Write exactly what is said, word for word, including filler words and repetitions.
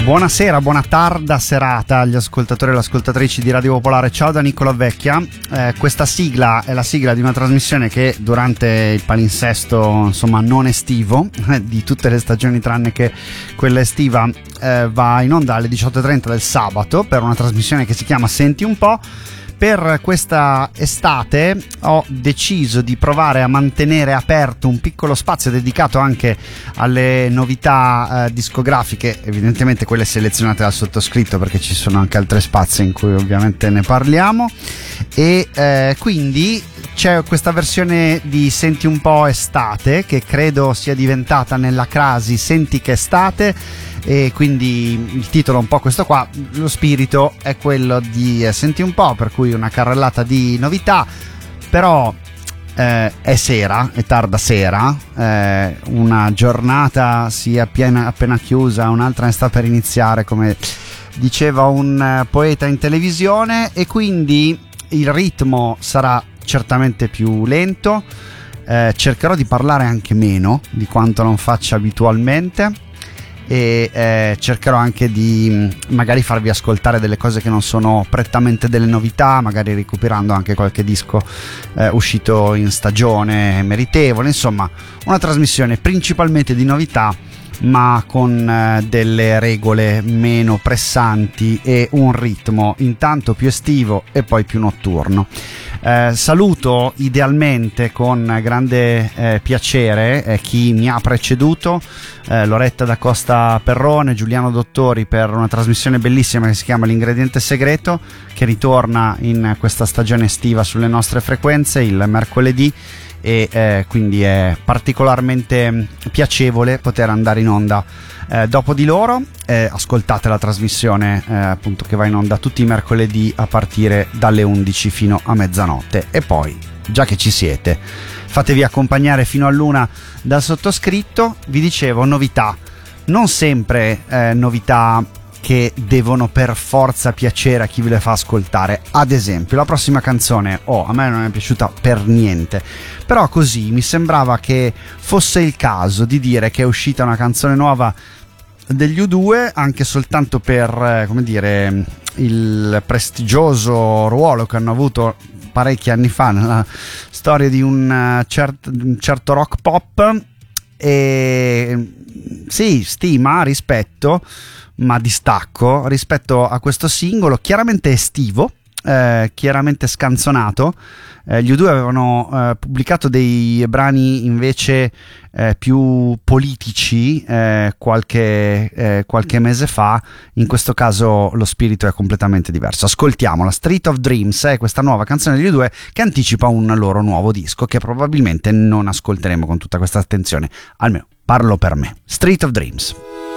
Buonasera, buona tarda serata agli ascoltatori e alle ascoltatrici di Radio Popolare. Ciao da Nicola Vecchia. Eh, questa sigla è la sigla di una trasmissione che durante il palinsesto, insomma, non estivo, eh, di tutte le stagioni tranne che quella estiva, eh, va in onda alle diciotto e trenta del sabato per una trasmissione che si chiama Senti un po'. Per questa estate ho deciso di provare a mantenere aperto un piccolo spazio dedicato anche alle novità eh, discografiche, evidentemente quelle selezionate dal sottoscritto, perché ci sono anche altri spazi in cui ovviamente ne parliamo, e eh, quindi c'è questa versione di Senti un po' estate che credo sia diventata nella crasi Senti che estate, e quindi il titolo è un po' questo qua. Lo spirito è quello di eh, Senti un po', per cui una carrellata di novità, però eh, è sera, è tarda sera, eh, una giornata si è appena, appena chiusa, un'altra ne sta per iniziare, come diceva un eh, poeta in televisione, e quindi il ritmo sarà certamente più lento. Eh, cercherò di parlare anche meno di quanto non faccia abitualmente, e eh, cercherò anche di magari farvi ascoltare delle cose che non sono prettamente delle novità, magari recuperando anche qualche disco eh, uscito in stagione meritevole. Insomma, una trasmissione principalmente di novità, ma con eh, delle regole meno pressanti e un ritmo intanto più estivo e poi più notturno. Eh, saluto idealmente con grande eh, piacere eh, chi mi ha preceduto, eh, Loretta da Costa Perrone, Giuliano Dottori, per una trasmissione bellissima che si chiama L'ingrediente segreto, che ritorna in questa stagione estiva sulle nostre frequenze il mercoledì, e eh, quindi è particolarmente piacevole poter andare in onda eh, dopo di loro. Eh, ascoltate la trasmissione eh, appunto che va in onda tutti i mercoledì a partire dalle undici fino a mezzanotte, e poi, già che ci siete, fatevi accompagnare fino all'una dal sottoscritto. Vi dicevo, novità, non sempre eh, novità che devono per forza piacere a chi ve le fa ascoltare. Ad esempio, la prossima canzone, oh, a me non è piaciuta per niente, però così mi sembrava che fosse il caso di dire che è uscita una canzone nuova degli U due, anche soltanto per, eh, come dire, il prestigioso ruolo che hanno avuto parecchi anni fa nella storia di un, uh, cert- un certo rock pop. E sì, stima, rispetto, ma distacco rispetto a questo singolo chiaramente estivo, eh, chiaramente scanzonato. Eh, gli U due avevano eh, pubblicato dei brani invece eh, più politici eh, qualche, eh, qualche mese fa. In questo caso lo spirito è completamente diverso. Ascoltiamola. Street of Dreams è questa nuova canzone degli U due che anticipa un loro nuovo disco che probabilmente non ascolteremo con tutta questa attenzione, almeno parlo per me. Street of Dreams.